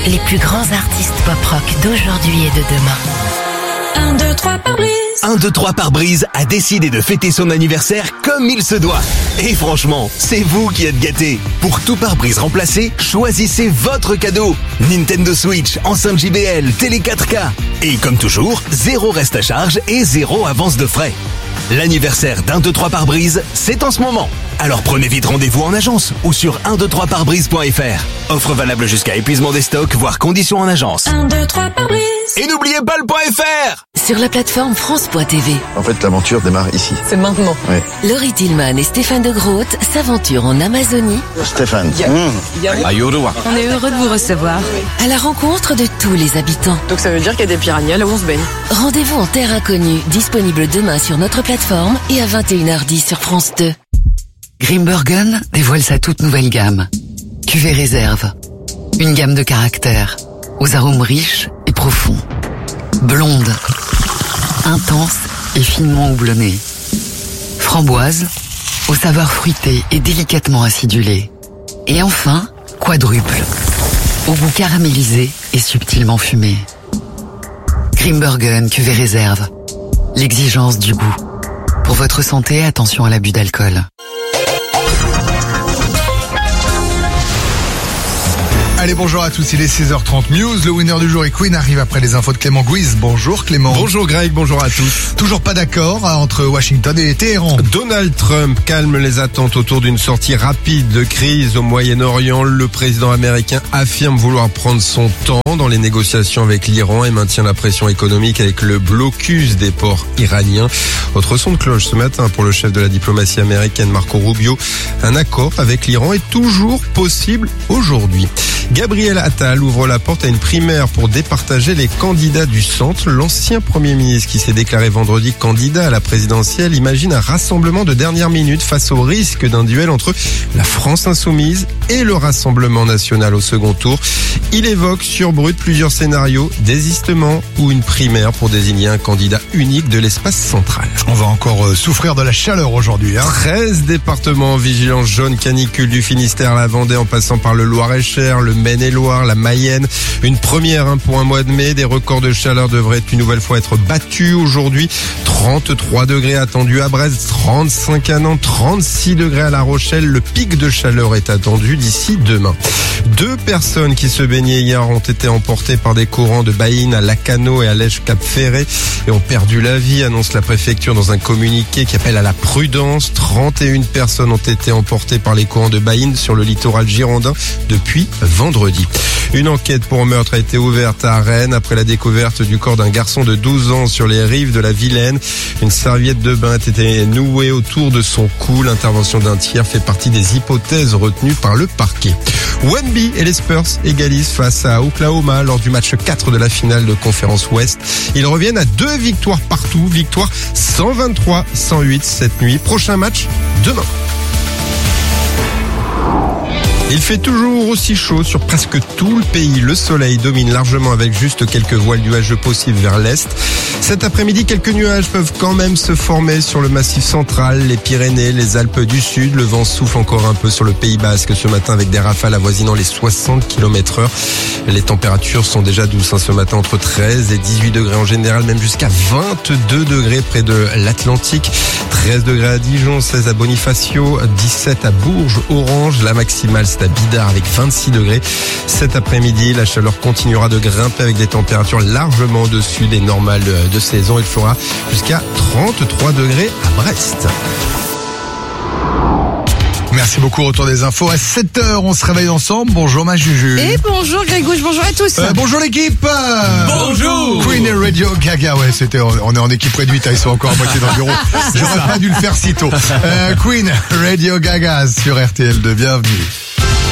les plus grands artistes pop-rock d'aujourd'hui et de demain. 1, 2, 3 pare-brise. 1, 2, 3 pare-brise a décidé de fêter son anniversaire comme il se doit. Et franchement, c'est vous qui êtes gâtés. Pour tout pare-brise remplacé, choisissez votre cadeau. Nintendo Switch, enceinte JBL, télé 4K. Et comme toujours, 0 reste à charge et 0 avance de frais. L'anniversaire d'1, 2, 3 pare-brise, c'est en ce moment. Alors prenez vite rendez-vous en agence ou sur 123parbrise.fr. Offre valable jusqu'à épuisement des stocks, voire conditions en agence. 1, 2, 3 pare-brise. Et n'oubliez pas le .fr. Sur la plateforme France.tv. En fait, l'aventure démarre ici. C'est maintenant. Oui. Laurie Tillman et Stéphane de Groot s'aventurent en Amazonie Stéphane. On est heureux de vous recevoir. à la rencontre de tous les habitants. Donc ça veut dire qu'il y a des piranhas là où on se baigne. Rendez-vous en terre inconnue, disponible demain sur notre plateforme et à 21h10 sur France 2. Grimbergen dévoile sa toute nouvelle gamme. Cuvée réserve. Une gamme de caractères, aux arômes riches et profonds. Blonde, intense et finement houblonnée. Framboise, aux saveurs fruitées et délicatement acidulées. Et enfin, quadruple, au goût caramélisé et subtilement fumé. Grimbergen Cuvée réserve. L'exigence du goût. Pour votre santé, attention à l'abus d'alcool. Allez, bonjour à tous, il est 16h30 News. Le winner du jour et Queen arrive après les infos de Clément Guise. Bonjour Clément. Bonjour Greg, bonjour à tous. Toujours pas d'accord entre Washington et Téhéran. Donald Trump calme les attentes autour d'une sortie rapide de crise au Moyen-Orient. Le président américain affirme vouloir prendre son temps dans les négociations avec l'Iran et maintient la pression économique avec le blocus des ports iraniens. Autre son de cloche ce matin pour le chef de la diplomatie américaine Marco Rubio. Un accord avec l'Iran est toujours possible aujourd'hui. Gabriel Attal ouvre la porte à une primaire pour départager les candidats du centre. L'ancien Premier ministre qui s'est déclaré vendredi candidat à la présidentielle imagine un rassemblement de dernière minute face au risque d'un duel entre la France insoumise et le Rassemblement national au second tour. Il évoque sur Brut plusieurs scénarios, désistement ou une primaire pour désigner un candidat unique de l'espace central. On va encore souffrir de la chaleur aujourd'hui. 13 départements en vigilance jaune canicule du Finistère à la Vendée en passant par le Loir-et-Cher, le Maine-et-Loire, la Mayenne. Une première pour un mois de mai. Des records de chaleur devraient une nouvelle fois être battus aujourd'hui. 33 degrés attendus à Brest, 35 à Nantes, 36 degrés à La Rochelle. Le pic de chaleur est attendu d'ici demain. 2 personnes qui se baignaient hier ont été emportées par des courants de Baïne à Lacanau et à Lège-Cap-Ferré et ont perdu la vie, annonce la préfecture dans un communiqué qui appelle à la prudence. 31 personnes ont été emportées par les courants de Baïne sur le littoral girondin depuis vendredi. Une enquête pour meurtre a été ouverte à Rennes après la découverte du corps d'un garçon de 12 ans sur les rives de la Vilaine. Une serviette de bain a été nouée autour de son cou. L'intervention d'un tiers fait partie des hypothèses retenues par le parquet. Wemby et les Spurs égalisent face à Oklahoma lors du match 4 de la finale de Conférence Ouest. Ils reviennent à 2 victoires partout. Victoire 123-108 cette nuit. Prochain match demain. Il fait toujours aussi chaud sur presque tout le pays. Le soleil domine largement avec juste quelques voiles nuageux possibles vers l'est. Cet après-midi, quelques nuages peuvent quand même se former sur le massif central, les Pyrénées, les Alpes du Sud. Le vent souffle encore un peu sur le Pays Basque ce matin avec des rafales avoisinant les 60 km/h. Les températures sont déjà douces ce matin, entre 13 et 18 degrés en général, même jusqu'à 22 degrés près de l'Atlantique. 13 degrés à Dijon, 16 à Bonifacio, 17 à Bourges, Orange. La maximale, c'est à Bidart avec 26 degrés. Cet après-midi, la chaleur continuera de grimper avec des températures largement au-dessus des normales de saison. Il fera jusqu'à 33 degrés à Brest. Merci beaucoup, retour des infos. À 7h, on se réveille ensemble. Bonjour ma Juju. Et bonjour Grégouche, bonjour à tous. Bonjour l'équipe. Bonjour. Queen et Radio Gaga. Ouais, on est en équipe réduite, ils sont encore à moitié dans le bureau. J'aurais pas dû le faire si tôt. Queen, Radio Gaga sur RTL2. Bienvenue.